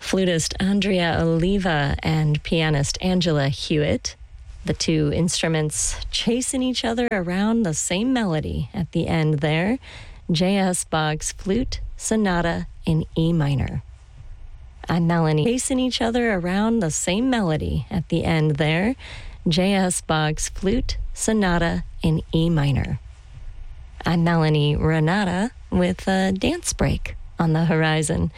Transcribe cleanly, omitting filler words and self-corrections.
flutist Andrea Oliva and pianist Angela Hewitt. The two instruments chasing each other around the same melody at the end there. J.S. Bach's Flute Sonata in E minor. I'm Melanie. Chasing each other around the same melody at the end there. J.S. Bach's Flute Sonata in E minor. I'm Melanie Renata with a dance break on the horizon.